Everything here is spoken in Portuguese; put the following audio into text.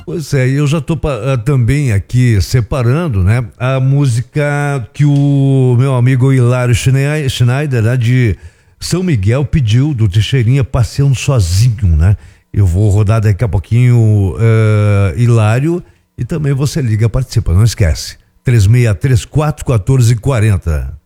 Pois é, eu já estou também aqui separando, né, a música que o meu amigo Hilário Schneider, lá de São Miguel, pediu, do Teixeirinha, Passeando Sozinho, né? Eu vou rodar daqui a pouquinho, Hilário, e também você liga, participa, não esquece. 3634 1440.